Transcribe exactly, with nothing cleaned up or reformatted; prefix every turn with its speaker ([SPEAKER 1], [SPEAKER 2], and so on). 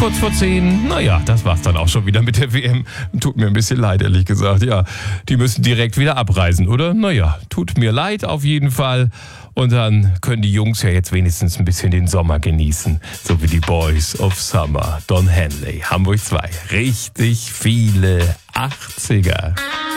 [SPEAKER 1] kurz vor zehn. Naja, das war's dann auch schon wieder mit der W M. Tut mir ein bisschen leid, ehrlich gesagt. Ja, die müssen direkt wieder abreisen, oder? Naja, tut mir leid auf jeden Fall. Und dann können die Jungs ja jetzt wenigstens ein bisschen den Sommer genießen. So wie die Boys of Summer. Don Henley, Hamburg zwei. Richtig viele achtziger.